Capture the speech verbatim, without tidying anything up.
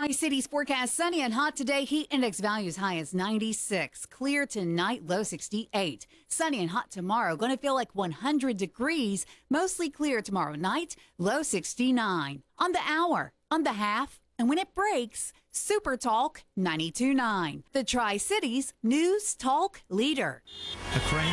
Tri-Cities forecast sunny and hot today. Heat index values high as ninety-six. Clear tonight, low sixty-eight. Sunny and hot tomorrow. Going to feel like one hundred degrees. Mostly clear tomorrow night, low sixty-nine. On the hour, on the half, and when it breaks, Super Talk ninety-two point nine. The Tri-Cities News Talk Leader. A crane